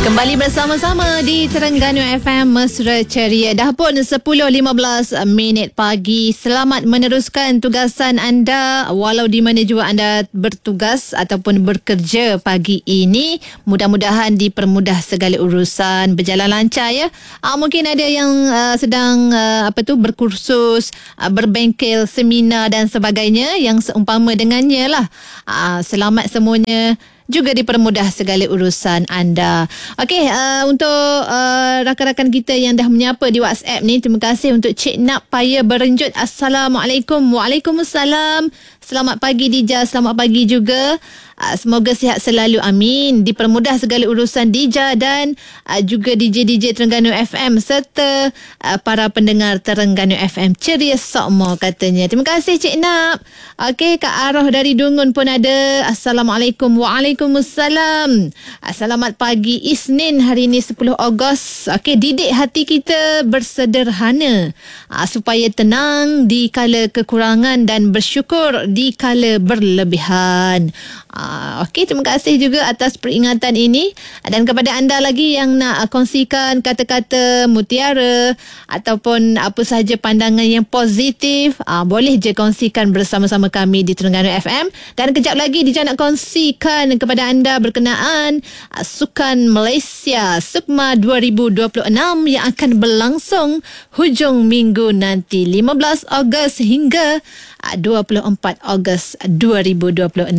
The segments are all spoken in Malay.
Kembali bersama-sama di Terengganu FM Mesra Ceria. Dah pun 10.15 pagi. Selamat meneruskan tugasan anda walau di mana juga anda bertugas ataupun bekerja pagi ini. Mudah-mudahan dipermudah segala urusan, berjalan lancar ya. Mungkin ada yang sedang berkursus, berbengkel, seminar dan sebagainya yang seumpama dengannya lah. Selamat semuanya. Juga dipermudah segala urusan anda. Okey, untuk rakan-rakan kita yang dah menyapa di WhatsApp ni, terima kasih untuk Cik Nak Paya Berenjut. Assalamualaikum. Waalaikumsalam. Selamat pagi Dija, selamat pagi juga. Semoga sihat selalu, amin. Dipermudah segala urusan Dija dan juga DJ-DJ Terengganu FM serta para pendengar Terengganu FM. Ceria sokmo katanya. Terima kasih Cik Nak. Okey, Kak Arah dari Dungun pun ada. Assalamualaikum. Waalaikumsalam. Selamat pagi Isnin hari ini 10 Ogos. Okey, didik hati kita bersederhana supaya tenang di kala kekurangan dan bersyukur di kala berlebihan. Okey, terima kasih juga atas peringatan ini. Dan kepada anda lagi yang nak kongsikan kata-kata mutiara ataupun apa sahaja pandangan yang positif, boleh je kongsikan bersama-sama kami di Terengganu FM. Dan kejap lagi Dija nak kongsikan kepada anda berkenaan Sukan Malaysia SUKMA 2026 yang akan berlangsung hujung minggu nanti 15 Ogos hingga 24 Ogos 2026.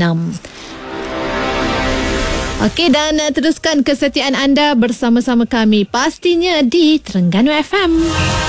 Okey, dan teruskan kesetiaan anda bersama-sama kami pastinya di Terengganu FM.